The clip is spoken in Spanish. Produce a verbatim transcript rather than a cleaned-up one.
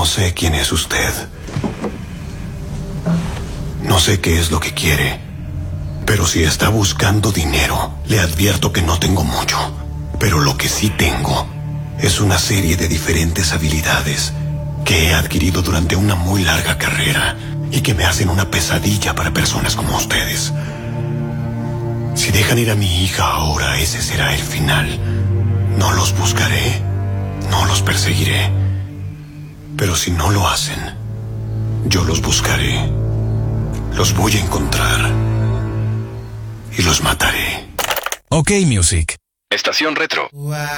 No sé quién es usted. No sé qué es lo que quiere. Pero si está buscando dinero, le advierto que no tengo mucho. Pero lo que sí tengo es una serie de diferentes habilidades que he adquirido durante una muy larga carrera y que me hacen una pesadilla para personas como ustedes. Si dejan ir a mi hija ahora, ese será el final. No los buscaré, no los perseguiré. Pero si no lo hacen, yo los buscaré. Los voy a encontrar y los mataré. OK Music. Estación Retro.